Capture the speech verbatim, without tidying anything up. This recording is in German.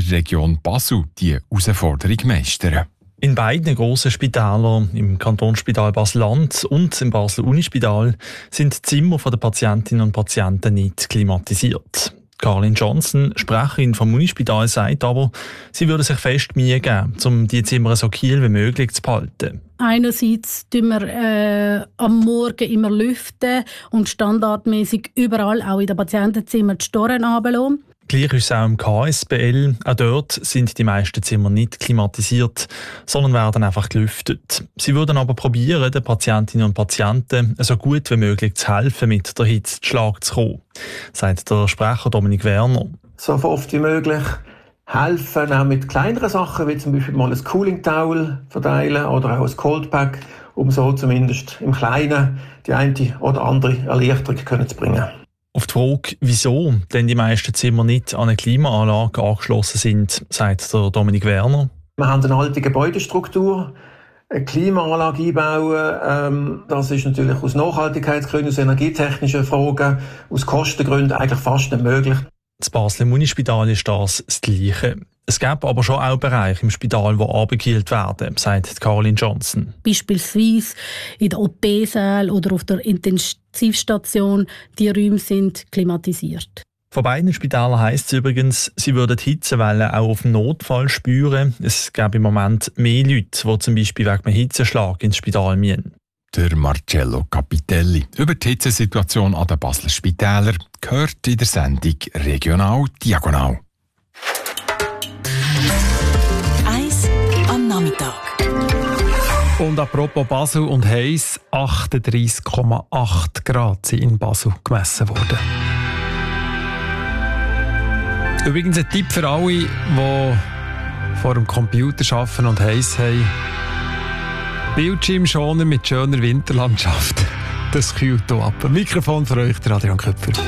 der Region Basel diese Herausforderung meistern. In beiden grossen Spitälern, im Kantonsspital Basel-Land und im Basel-Unispital, sind die Zimmer der Patientinnen und Patienten nicht klimatisiert. Caroline Johnson, Sprecherin vom Unispital, sagt aber, sie würde sich fest Mühe geben, um die Zimmer so kühl wie möglich zu behalten. Einerseits tun wir äh, am Morgen immer lüften und standardmäßig überall, auch in den Patientenzimmern, die Storen runterlassen. Gleich ist es auch im K S B L. Auch dort sind die meisten Zimmer nicht klimatisiert, sondern werden einfach gelüftet. Sie würden aber probieren, den Patientinnen und Patienten so gut wie möglich zu helfen, mit der Hitze zu Schlag zu kommen, sagt der Sprecher Dominik Werner. So oft wie möglich helfen, auch mit kleineren Sachen, wie zum Beispiel mal ein Cooling Towel verteilen oder auch ein Cold Pack, um so zumindest im Kleinen die eine oder andere Erleichterung können zu bringen. Auf die Frage, wieso denn die meisten Zimmer nicht an eine Klimaanlage angeschlossen sind, sagt der Dominik Werner. Wir haben eine alte Gebäudestruktur. Eine Klimaanlage einbauen, ähm, das ist natürlich aus Nachhaltigkeitsgründen, aus energietechnischen Fragen, aus Kostengründen eigentlich fast nicht möglich. Das Basler Unispital ist das das Gleiche. Es gibt aber schon auch Bereiche im Spital, die abgekühlt werden, sagt Caroline Johnson. Beispielsweise in der O P-Saal oder auf der Intensivstation, die Räume sind klimatisiert. Von beiden Spitälern heisst es übrigens, sie würden die Hitzewelle auch auf dem Notfall spüren. Es gäbe im Moment mehr Leute, die zum Beispiel wegen einem Hitzeschlag ins Spital müssen. Der Marcello Capitelli über die Hitzesituation an den Basler Spitälern gehört in der Sendung Regional Diagonal. Eis am Nachmittag. Und apropos Basel und heiß, achtunddreissig Komma acht Grad sind in Basel gemessen worden. Übrigens ein Tipp für alle, die vor dem Computer arbeiten und heiß haben. Bildschirmschoner mit schöner Winterlandschaft. Das kühlt hier ab. Ein Mikrofon für euch, der Adrian Köpfer.